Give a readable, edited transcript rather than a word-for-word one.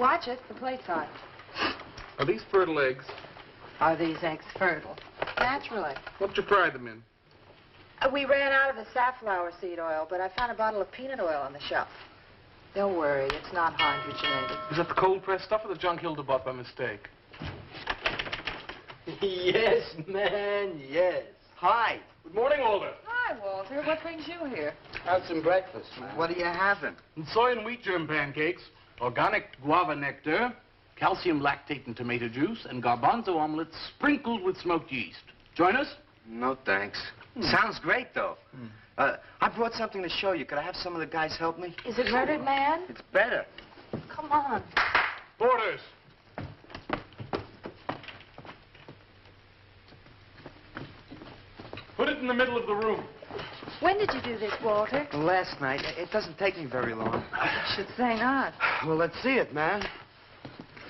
Watch it. The plate's hot. Are these fertile eggs? Are these eggs fertile? Naturally. What'd you fry them in? We ran out of the safflower seed oil, but I found a bottle of peanut oil on the shelf. Don't worry, it's not hydrogenated. Is that the cold-pressed stuff or the junk Hilda bought by mistake? Yes, man, yes. Hi. Good morning, Alder. Hi, Walter. What brings you here? Have some breakfast, man. What are you having? And soy and wheat germ pancakes, organic guava nectar, calcium lactate and tomato juice, and garbanzo omelets sprinkled with smoked yeast. Join us? No, thanks. Sounds great, though. I brought something to show you. Could I have some of the guys help me? Is it Murdered Man? It's better. Come on. Boarders. Put it in the middle of the room. When did you do this, Walter? Last night. It doesn't take me very long. I should say not. Well, let's see it, man.